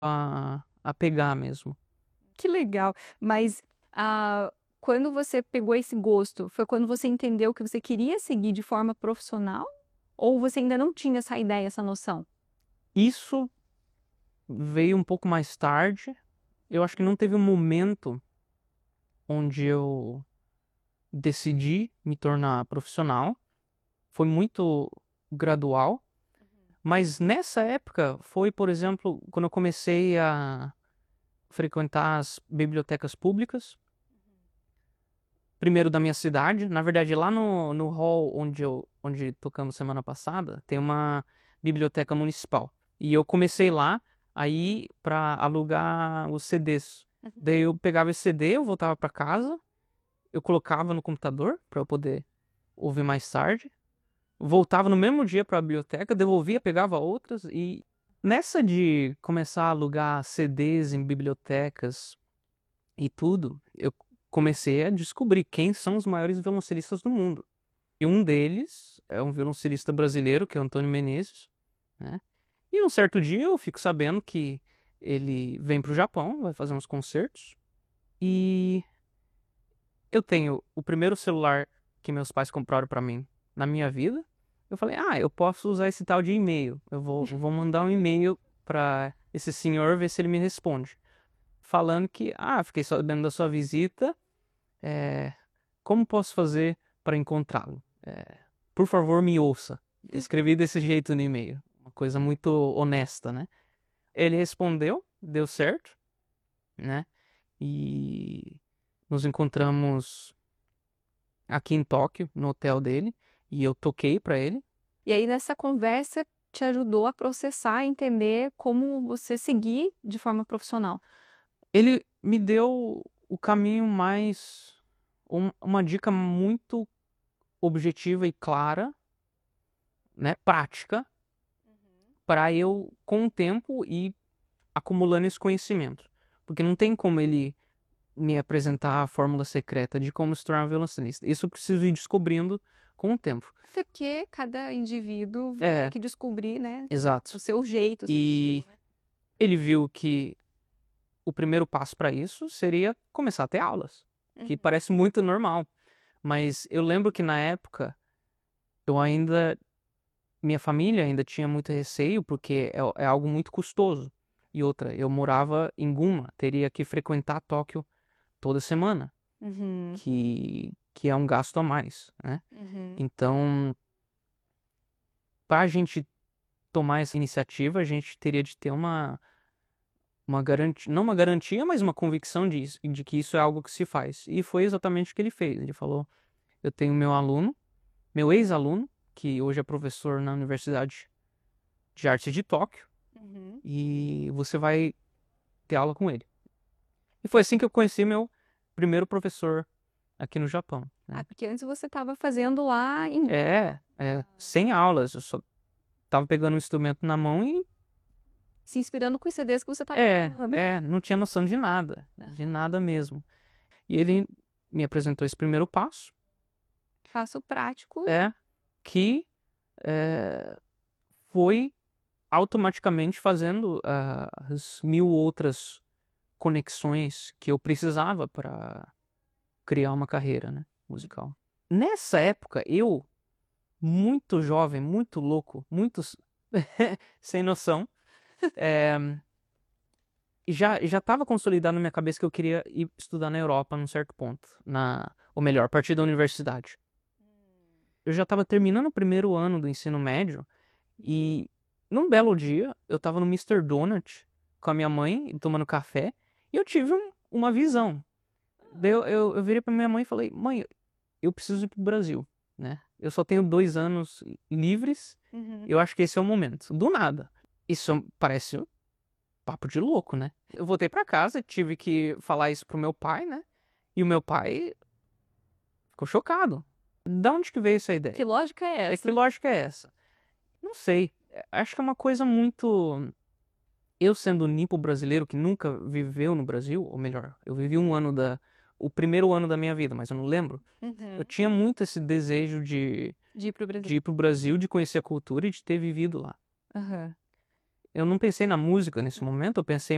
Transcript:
a pegar mesmo. Que legal. Mas, quando você pegou esse gosto, foi quando você entendeu que você queria seguir de forma profissional? Ou você ainda não tinha essa ideia, essa noção? Isso veio um pouco mais tarde. Eu acho que não teve um momento onde eu decidi me tornar profissional. Foi muito gradual. Mas nessa época foi, por exemplo, quando eu comecei a frequentar as bibliotecas públicas. Primeiro da minha cidade. Na verdade, lá no hall onde tocamos semana passada, tem uma biblioteca municipal. E eu comecei lá aí para alugar os CDs. Daí eu pegava esse CD, eu voltava para casa, eu colocava no computador para eu poder ouvir mais tarde. Voltava no mesmo dia para a biblioteca, devolvia, pegava outras e nessa de começar a alugar CDs em bibliotecas e tudo, eu comecei a descobrir quem são os maiores violoncelistas do mundo. E um deles é um violoncelista brasileiro, que é o Antônio Menezes, né? E um certo dia eu fico sabendo que ele vem pro Japão, vai fazer uns concertos. E eu tenho o primeiro celular que meus pais compraram pra mim na minha vida. Eu falei, eu posso usar esse tal de e-mail. Eu vou mandar um e-mail pra esse senhor ver se ele me responde. Falando que, fiquei sabendo da sua visita. Como posso fazer para encontrá-lo? Por favor, me ouça. Escrevi desse jeito no e-mail. Uma coisa muito honesta, né? Ele respondeu, deu certo, né? E nos encontramos aqui em Tóquio, no hotel dele, e eu toquei para ele. E aí nessa conversa te ajudou a processar, entender como você seguir de forma profissional. Ele me deu o caminho mais. Uma dica muito objetiva e clara, né? Prática, para eu, com o tempo, ir acumulando esse conhecimento. Porque não tem como ele me apresentar a fórmula secreta de como se tornar um violoncelista. Isso eu preciso ir descobrindo com o tempo. Até porque cada indivíduo vai ter É, que descobrir, né, o exato. seu jeito, o seu E estilo, né. ele viu que o primeiro passo para isso seria começar a ter aulas, que Uhum. parece muito normal. Mas eu lembro que na época eu ainda, minha família ainda tinha muito receio porque é algo muito custoso. E outra, eu morava em Gunma, teria que frequentar Tóquio toda semana, Uhum, que é um gasto a mais, né? uhum. Então, para a gente tomar essa iniciativa, a gente teria de ter uma garantia, não uma garantia, mas uma convicção de que isso é algo que se faz. E foi exatamente o que ele fez. Ele falou: eu tenho meu aluno, meu ex-aluno, que hoje é professor na Universidade de Arte de Tóquio, Uhum. e você vai ter aula com ele. E foi assim que eu conheci meu primeiro professor aqui no Japão, Ah, né? porque antes você estava fazendo lá em Sem aulas, eu só tava pegando um instrumento na mão e se inspirando com os CDs que você estava escutando. não tinha noção de nada mesmo. E ele me apresentou esse primeiro passo, Passo prático. é que é, foi automaticamente fazendo as mil outras conexões que eu precisava para criar uma carreira, né, musical. Nessa época, eu, muito jovem, muito louco, muito sem noção, é, já estava consolidado na minha cabeça que eu queria ir estudar na Europa num certo ponto, ou melhor, a partir da universidade. Eu já estava terminando o primeiro ano do ensino médio e num belo dia eu estava no Mister Donut com a minha mãe tomando café e eu tive uma visão. Daí eu virei pra minha mãe e falei: mãe, eu preciso ir pro Brasil, né? Eu só tenho 2 anos livres, Uhum. eu acho que esse é o momento. Do nada. Isso parece um papo de louco, né? Eu voltei pra casa, tive que falar isso pro meu pai, né? E o meu pai ficou chocado. Da onde que veio essa Que ideia? lógica é Que essa? lógica é essa? Não sei. Acho que é uma coisa muito. Eu sendo nipo brasileiro que nunca viveu no Brasil, ou melhor, eu vivi o primeiro ano da minha vida, mas eu não lembro. Eu Uhum. tinha muito esse desejo De ir para o Brasil. de ir pro Brasil, de conhecer a cultura e de ter vivido lá. Aham. Eu não pensei na música nesse momento, eu pensei